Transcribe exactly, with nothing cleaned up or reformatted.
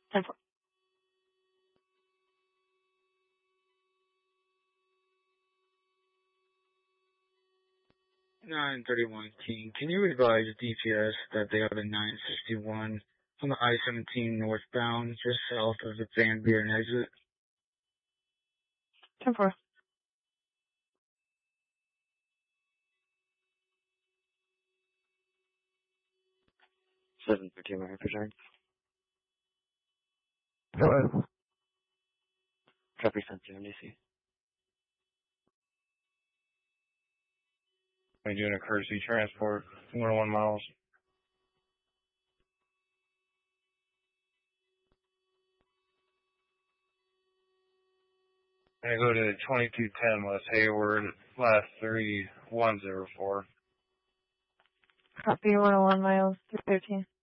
ten four. nine thirty-one King, can you advise D P S that they have a nine sixty-one on the I seventeen northbound, just south of the Van Buren exit? ten four. seven thirteen, my return. Go ahead. Copy sent to M D C. I'm doing a courtesy transport, one oh one miles. I go to twenty-two ten West Hayward, last three one zero four. Copy one oh one miles, three thirteen.